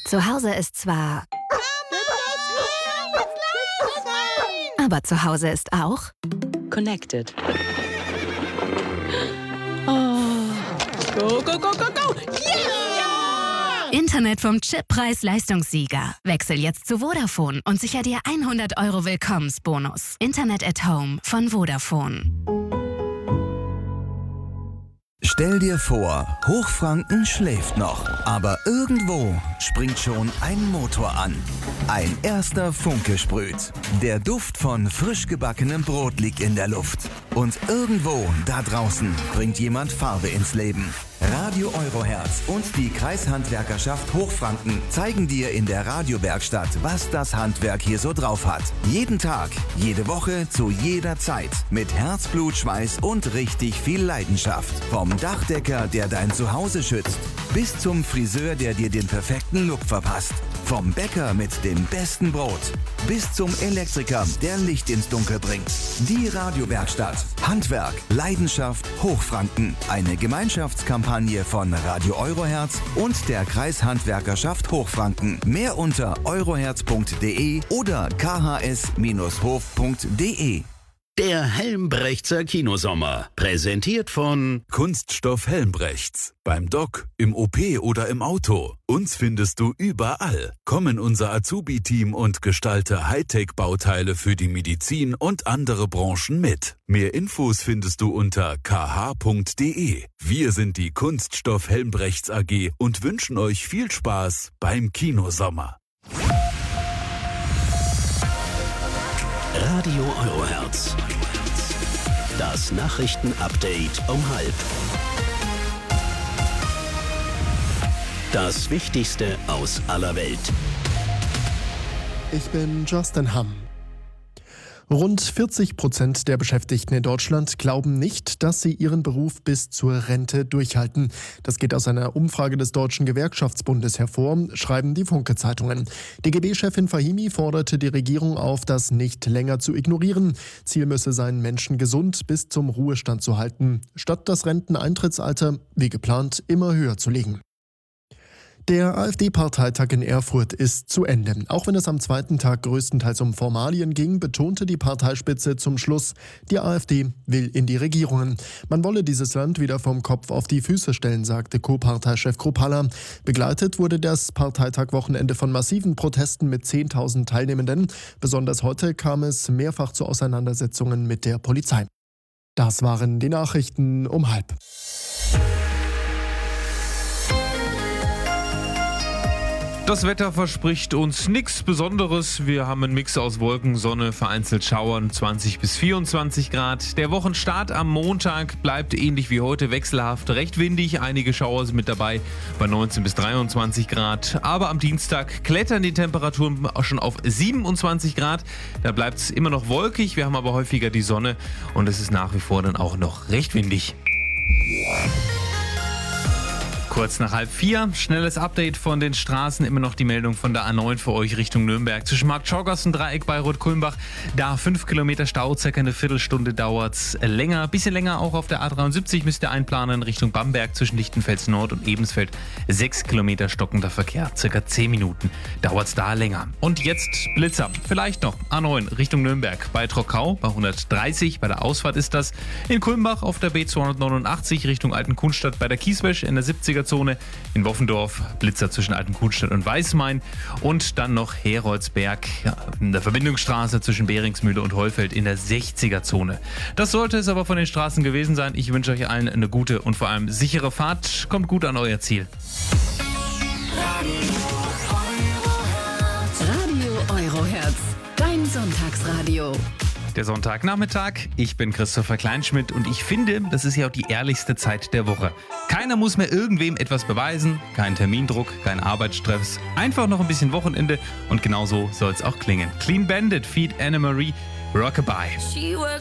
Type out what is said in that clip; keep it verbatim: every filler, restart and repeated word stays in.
Zu Hause ist zwar... Aber zu Hause ist auch... Connected. Oh. Go, go, go, go, go! Yeah! Internet vom Chip Preis-Leistungssieger. Wechsel jetzt zu Vodafone und sicher dir hundert Euro Willkommensbonus. Internet at Home von Vodafone. Stell dir vor, Hochfranken schläft noch, aber irgendwo springt schon ein Motor an. Ein erster Funke sprüht. Der Duft von frisch gebackenem Brot liegt in der Luft. Und irgendwo da draußen bringt jemand Farbe ins Leben. Radio Euroherz und die Kreishandwerkerschaft Hochfranken zeigen dir in der Radiowerkstatt, was das Handwerk hier so drauf hat. Jeden Tag, jede Woche, zu jeder Zeit. Mit Herzblut, Schweiß und richtig viel Leidenschaft. Vom Dachdecker, der dein Zuhause schützt, bis zum Friseur, der dir den perfekten Look verpasst. Vom Bäcker mit dem besten Brot bis zum Elektriker, der Licht ins Dunkel bringt. Die Radiowerkstatt. Handwerk, Leidenschaft, Hochfranken. Eine Gemeinschaftskampagne von Radio Euroherz und der Kreishandwerkerschaft Hochfranken. Mehr unter euroherz punkt de oder k h s hof punkt de. Der Helmbrechtser Kinosommer, präsentiert von Kunststoff Helmbrechts. Beim Doc, im O P oder im Auto. Uns findest du überall. Komm in unser Azubi-Team und gestalte Hightech-Bauteile für die Medizin und andere Branchen mit. Mehr Infos findest du unter k h punkt de. Wir sind die Kunststoff Helmbrechts A G und wünschen euch viel Spaß beim Kinosommer. Radio Euroherz. Das Nachrichtenupdate um halb. Das Wichtigste aus aller Welt. Ich bin Justin Hamm. Rund vierzig Prozent der Beschäftigten in Deutschland glauben nicht, dass sie ihren Beruf bis zur Rente durchhalten. Das geht aus einer Umfrage des Deutschen Gewerkschaftsbundes hervor, schreiben die Funke-Zeitungen. D G B-Chefin Fahimi forderte die Regierung auf, das nicht länger zu ignorieren. Ziel müsse sein, Menschen gesund bis zum Ruhestand zu halten, statt das Renteneintrittsalter, wie geplant, immer höher zu legen. Der AfD-Parteitag in Erfurt ist zu Ende. Auch wenn es am zweiten Tag größtenteils um Formalien ging, betonte die Parteispitze zum Schluss, die AfD will in die Regierungen. Man wolle dieses Land wieder vom Kopf auf die Füße stellen, sagte Co-Parteichef Kruppalla. Begleitet wurde das Parteitag-Wochenende von massiven Protesten mit zehntausend Teilnehmenden. Besonders heute kam es mehrfach zu Auseinandersetzungen mit der Polizei. Das waren die Nachrichten um halb. Das Wetter verspricht uns nichts Besonderes. Wir haben einen Mix aus Wolken, Sonne, vereinzelt Schauern, zwanzig bis vierundzwanzig Grad. Der Wochenstart am Montag bleibt ähnlich wie heute wechselhaft, recht windig. Einige Schauer sind mit dabei bei neunzehn bis dreiundzwanzig Grad. Aber am Dienstag klettern die Temperaturen schon auf siebenundzwanzig Grad. Da bleibt es immer noch wolkig. Wir haben aber häufiger die Sonne und es ist nach wie vor dann auch noch recht windig. Kurz nach halb vier, schnelles Update von den Straßen, immer noch die Meldung von der A neun für euch Richtung Nürnberg. Zwischen Marktschorgast und Dreieck bei Rot-Kulmbach, da fünf Kilometer Stau, circa eine Viertelstunde dauert's länger. Bisschen länger auch auf der A dreiundsiebzig müsst ihr einplanen Richtung Bamberg zwischen Lichtenfels Nord und Ebensfeld. sechs Kilometer stockender Verkehr, circa zehn Minuten dauert's da länger. Und jetzt Blitzer, vielleicht noch A neun Richtung Nürnberg bei Trockau bei hundertdreißig, bei der Ausfahrt ist das. In Kulmbach auf der B zweihundertneunundachtzig Richtung Altenkunstadt bei der Kieswäsch in der siebziger Zone, in Woffendorf Blitzer zwischen Altenkunstadt und Weißmain und dann noch Heroldsberg in der Verbindungsstraße zwischen Behringsmühle und Hollfeld in der sechziger Zone. Das sollte es aber von den Straßen gewesen sein. Ich wünsche euch allen eine gute und vor allem sichere Fahrt. Kommt gut an euer Ziel. Radio Euroherz, dein Sonntagsradio. Der Sonntagnachmittag, ich bin Christopher Kleinschmidt und ich finde, das ist ja auch die ehrlichste Zeit der Woche. Keiner muss mehr irgendwem etwas beweisen, kein Termindruck, kein Arbeitsstress, einfach noch ein bisschen Wochenende und genauso soll es auch klingen. Clean Bandit feat. Anna Marie, Rockabye.